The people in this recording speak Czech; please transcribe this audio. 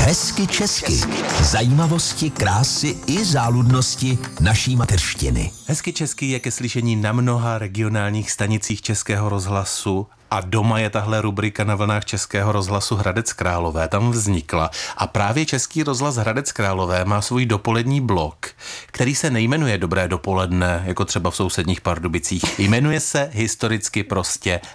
Hezky česky. Zajímavosti, krásy i záludnosti naší mateřštiny. Hezky česky je ke slyšení na mnoha regionálních stanicích Českého rozhlasu a doma je tahle rubrika na vlnách Českého rozhlasu Hradec Králové. Tam vznikla a právě Český rozhlas Hradec Králové má svůj dopolední blok, který se nejmenuje Dobré dopoledne, jako třeba v sousedních Pardubicích. Jmenuje se historicky prostě